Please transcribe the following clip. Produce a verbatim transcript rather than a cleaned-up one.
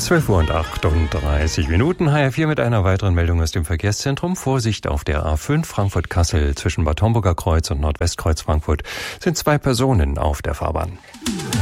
zwölf Uhr und achtunddreißig Minuten. H R vier mit einer weiteren Meldung aus dem Verkehrszentrum. Vorsicht auf der A fünf Frankfurt-Kassel zwischen Bad Homburger Kreuz und Nordwestkreuz Frankfurt sind zwei Personen auf der Fahrbahn.